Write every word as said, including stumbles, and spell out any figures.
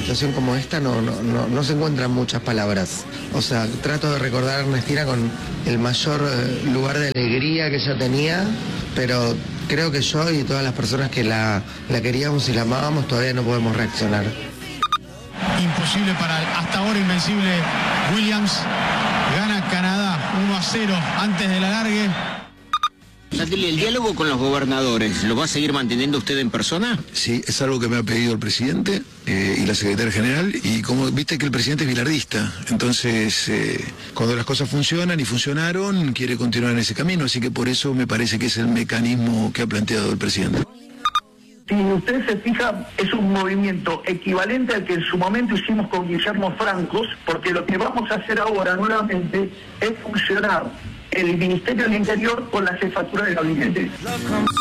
situación como esta no, no, no, no se encuentran muchas palabras. O sea, trato de recordar a Ernestina con el mayor eh, lugar de alegría que ella tenía, pero creo que yo y todas las personas que la, la queríamos y la amábamos todavía no podemos reaccionar. Imposible para el hasta ahora invencible Williams. Gana Canadá uno a cero antes del alargue. Natalia, ¿el diálogo con los gobernadores lo va a seguir manteniendo usted en persona? Sí, es algo que me ha pedido el presidente eh, y la secretaria general, y como viste que el presidente es bilardista, entonces eh, cuando las cosas funcionan y funcionaron, quiere continuar en ese camino, así que por eso me parece que es el mecanismo que ha planteado el presidente. Si usted se fija, es un movimiento equivalente al que en su momento hicimos con Guillermo Francos, porque lo que vamos a hacer ahora nuevamente es fusionar el Ministerio del Interior con la jefatura del gabinete.